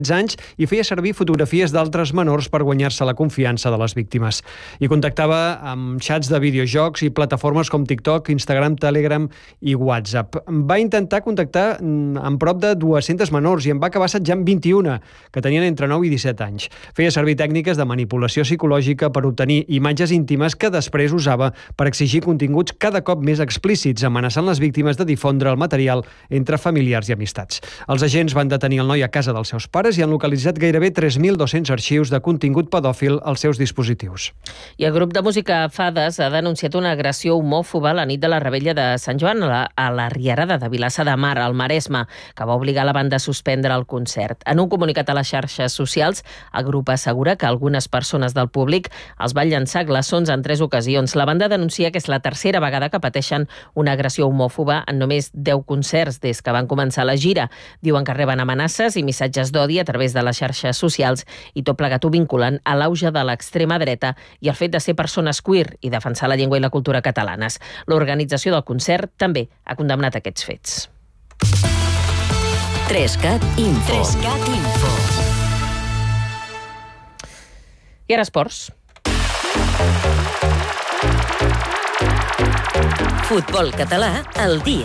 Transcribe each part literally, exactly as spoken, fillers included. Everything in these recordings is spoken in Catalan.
anys i feia servir fotografies d'altres menors per guanyar-se la confiança de les víctimes. I contactava amb xats de videojocs i plataformes com TikTok, Instagram, Telegram i WhatsApp. Va intentar contactar amb prop de dues-centes menors i en va acabar assetjant vint-i-una, que tenien entre nou i disset anys. Feia servir tècniques de manipulació psicològica per obtenir imatges íntimes que després usava per exigir continguts cada cop més explícits, amenaçant les víctimes de difondre el material entre familiars i amistats. Els agents van detenir el noi a casa dels seus pares i han localitzat gairebé tres mil dos-cents arxius de contingut pedòfil als seus dispositius. I el grup de música Fades ha denunciat una agressió homòfoba la nit de la Revetlla de Sant Joan a la, a la Rierada de Vilassar de Mar, al Maresme, que va obligar la banda a suspendre el concert. En un comunicat a les xarxes socials, el grup assegura que algunes persones del públic els van llançar glaçons en tres ocasions. La banda denuncia que és la tercera vegada que pateixen una agressió homòfoba en només deu concerts des que van començar la gira. Diuen que reben amenaces i missatges d'odi a través de les xarxes socials i tot plegat ho vinculen a l'auge de l'extrema dreta i al fet de ser persones queer i defensar la llengua i la cultura catalanes. L'organització del concert també ha condemnat aquests fets. tres cat Info. tres cat Info. I ara esports. Futbol català al dia.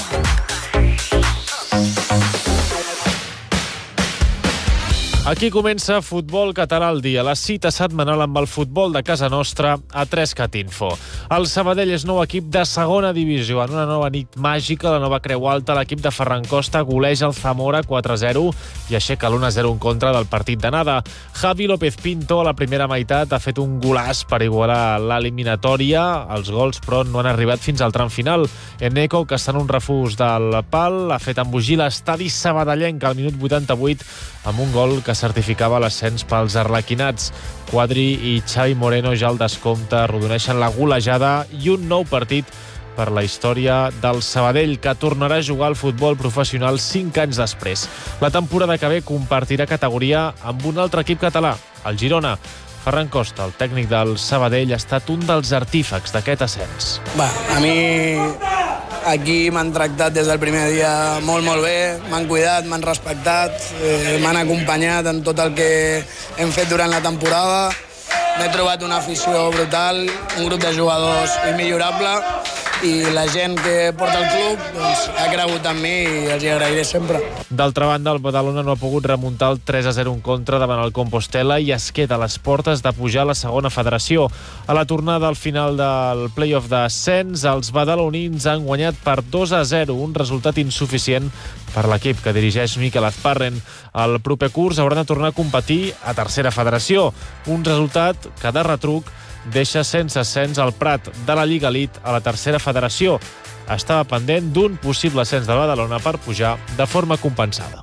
Aquí comença Futbol Català al dia, la cita setmanal amb el futbol de casa nostra a tres cat Info. El Sabadell és nou equip de segona divisió. En una nova nit màgica, la nova Creu Alta, l'equip de Ferran Costa goleja el Zamora quatre a zero i aixeca l'u a zero en contra del partit d'anada. Javi López Pinto a la primera meitat ha fet un golaç per igualar l'eliminatòria. Els gols, però, no han arribat fins al tram final. Eneco, que està en un refús del pal, ha fet embogir l'estadi sabadellenc al minut vuitanta-vuit amb un gol que certificava l'ascens pels arlequinats. Quadri i Xavi Moreno ja al descompte arrodoneixen la golejada i un nou partit per la història del Sabadell, que tornarà a jugar al futbol professional cinc anys després. La temporada que ve compartirà categoria amb un altre equip català, el Girona. Ferran Costa, el tècnic del Sabadell, ha estat un dels artífecs d'aquest ascens. Va, a mi aquí m'han tractat des del primer dia molt, molt bé, m'han cuidat, m'han respectat, eh, m'han acompanyat en tot el que hem fet durant la temporada. M'he trobat una afició brutal, un grup de jugadors immillorable i la gent que porta el club doncs, ha cregut en mi i els hi agrairé sempre. D'altra banda, el Badalona no ha pogut remuntar el tres a zero en contra davant el Compostela i es queda a les portes de pujar a la segona federació. A la tornada al final del play-off d'ascens, els badalonins han guanyat per dos a zero, un resultat insuficient per l'equip que dirigeix Mikel Azparren. El proper curs hauran de tornar a competir a tercera federació, un resultat que de retruc deixa sense ascens el Prat de la Lliga Elite a la tercera federació. Estava pendent d'un possible ascens de Badalona per pujar de forma compensada.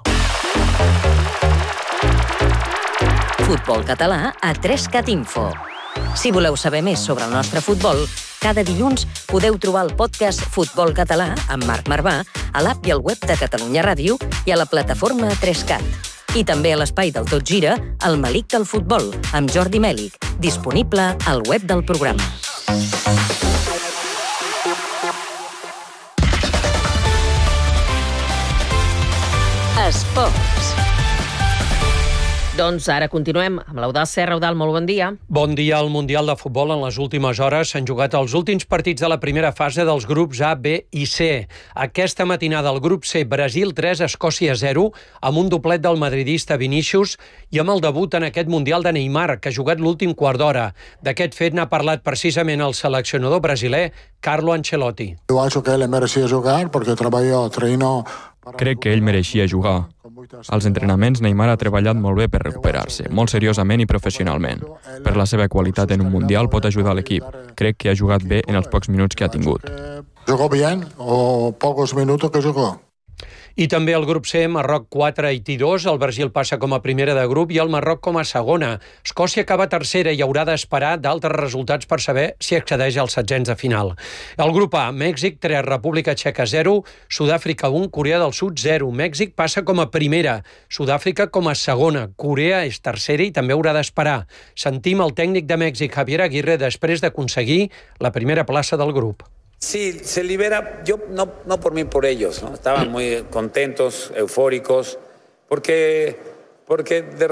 Futbol català a tres cat Info. Si voleu saber més sobre el nostre futbol, cada dilluns podeu trobar el podcast Futbol Català amb Marc Marvà a l'app i al web de Catalunya Ràdio i a la plataforma tres cat. I també a l'espai del Tot Gira, el Melic del Futbol, amb Jordi Mèlic, disponible al web del programa. Esports. Doncs ara continuem amb l'Eudald Serra. Eudald, molt bon dia. Bon dia. Al Mundial de Futbol en les últimes hores s'han jugat els últims partits de la primera fase dels grups A, B i C. Aquesta matinada el grup C, Brasil tres, Escòcia zero, amb un doblet del madridista Vinícius i amb el debut en aquest Mundial de Neymar, que ha jugat l'últim quart d'hora. D'aquest fet n'ha parlat precisament el seleccionador brasiler Carlo Ancelotti. Yo acho que él merecía jugar porque trabajó, treinó... Crec que ell mereixia jugar. Als entrenaments, Neymar ha treballat molt bé per recuperar-se, molt seriosament i professionalment. Per la seva qualitat en un Mundial pot ajudar l'equip. Crec que ha jugat bé en els pocs minuts que ha tingut. Jugó bien o pocos minutos que jugó. I també el grup C, Marroc quatre, Haití dos, el Brasil passa com a primera de grup i el Marroc com a segona. Escòcia acaba tercera i haurà d'esperar d'altres resultats per saber si accedeix als setzents de final. El grup A, Mèxic tres, República Txeca zero, Sud-àfrica un, Corea del Sud zero. Mèxic passa com a primera, Sud-àfrica com a segona. Corea és tercera i també haurà d'esperar. Sentim el tècnic de Mèxic, Javier Aguirre, després d'aconseguir la primera plaça del grup. Sí, se libera, yo no, no por mí, por ellos, ¿no? Estaban muy contentos, eufóricos, porque porque de